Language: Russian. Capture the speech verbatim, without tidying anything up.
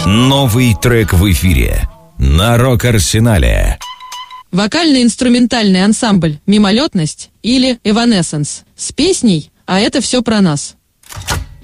Новый трек в эфире на Рок-Арсенале. Вокально-инструментальный ансамбль «Мимолетность» или «Эванесенс» с песней «А это все про нас».